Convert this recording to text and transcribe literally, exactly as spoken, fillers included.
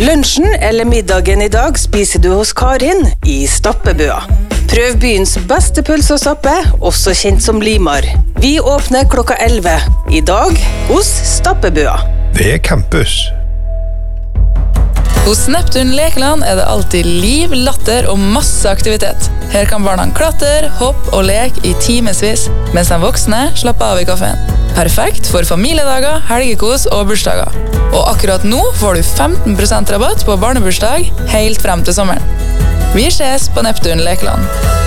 Lunsjen eller middagen i dag spiser du hos Karin i Stappebua. Prøv byens beste pølse og stappe, også kjent som Limar. Vi åpner klokka elleve. I dag hos Stappebua. Det er campus. Hos Neptun Lekeland er det alltid liv, latter og masse aktivitet. Her kan barna klatre, hoppe og leke i timesvis, mens de voksne slapper av i kaféen. Perfekt for familiedager, helgekos og bursdager. Og akkurat nå får du femten prosent rabatt på barnebursdag helt frem til sommeren. Vi ses på Neptun Lekeland.